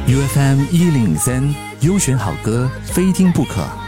UFM 1003，优选好歌，非听不可。